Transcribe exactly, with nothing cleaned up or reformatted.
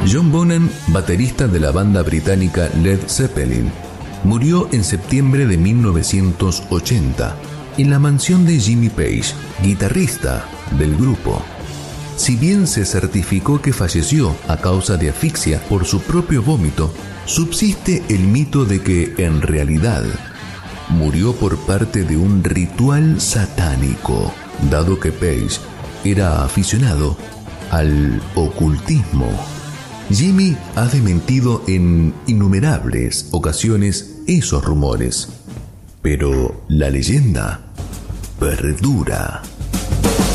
John Bonham, baterista de la banda británica Led Zeppelin, murió en septiembre de mil novecientos ochenta en la mansión de Jimmy Page, guitarrista del grupo. Si bien se certificó que falleció a causa de asfixia por su propio vómito, subsiste el mito de que, en realidad, murió por parte de un ritual satánico, dado que Page era aficionado al ocultismo. Jimmy ha desmentido en innumerables ocasiones esos rumores, pero la leyenda perdura.